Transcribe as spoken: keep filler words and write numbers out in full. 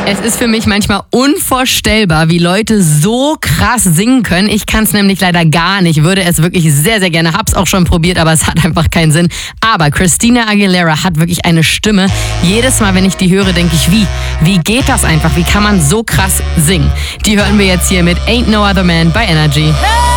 Es ist für mich manchmal unvorstellbar, wie Leute so krass singen können. Ich kann es nämlich leider gar nicht. Würde es wirklich sehr, sehr gerne. Hab's auch schon probiert, aber es hat einfach keinen Sinn. Aber Christina Aguilera hat wirklich eine Stimme. Jedes Mal, wenn ich die höre, denke ich, wie? Wie geht das einfach? Wie kann man so krass singen? Die hören wir jetzt hier mit Ain't No Other Man bei Energy.